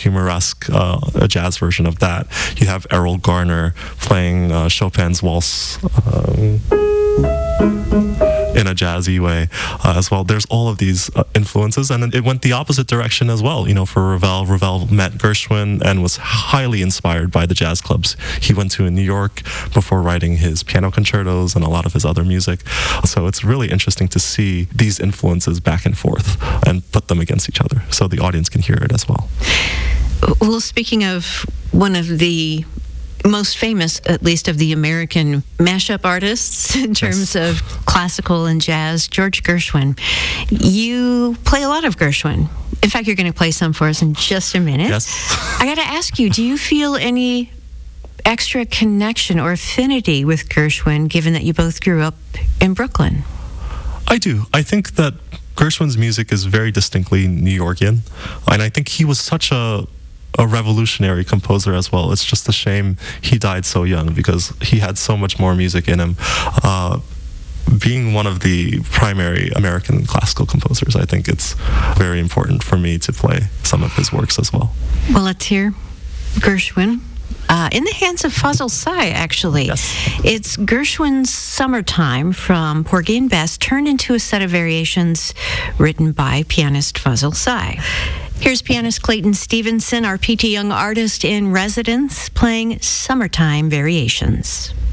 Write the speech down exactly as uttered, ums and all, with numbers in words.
humoresque, uh, a jazz version of that. You have Errol Garner playing uh, Chopin's waltz um, in a jazzy way uh, as well. There's all of these uh, influences, and it went the opposite direction as well. You know, for Ravel, Ravel met Gershwin and was highly inspired by the jazz clubs he went to in New York before writing his piano concertos and a lot of his other music. So it's really interesting to see these influences back and forth and put them against each other so the audience can hear it as well. Well, speaking of one of the most famous, at least of the American mashup artists in terms Yes. of classical and jazz, George Gershwin. You play a lot of Gershwin. In fact, you're going to play some for us in just a minute. Yes. I got to ask you, do you feel any extra connection or affinity with Gershwin, given that you both grew up in Brooklyn? I do. I think that Gershwin's music is very distinctly New Yorkian, and I think he was such a a revolutionary composer as well. It's just a shame he died so young because he had so much more music in him. Uh, being one of the primary American classical composers, I think it's very important for me to play some of his works as well. Well, let's hear Gershwin. Uh, in the hands of Fazl Say, actually. Yes. It's Gershwin's Summertime from Porgy and Bess turned into a set of variations written by pianist Fazl Say. Here's pianist Clayton Stevenson, our P T Young artist in residence, playing Summertime Variations.